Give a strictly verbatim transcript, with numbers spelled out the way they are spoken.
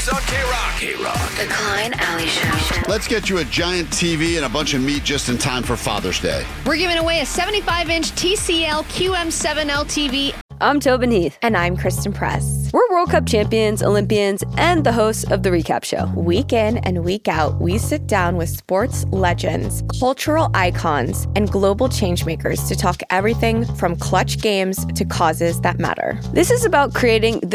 Sports on K-Rock. K-Rock. The Klein Alley Show. Let's get you a giant T V and a bunch of meat just in time for Father's Day. We're giving away a seventy-five inch T C L Q M seven L T V. I'm Tobin Heath. And I'm Kristen Press. We're World Cup champions, Olympians, and the hosts of The Recap Show. Week in and week out, we sit down with sports legends, cultural icons, and global changemakers to talk everything from clutch games to causes that matter. This is about creating the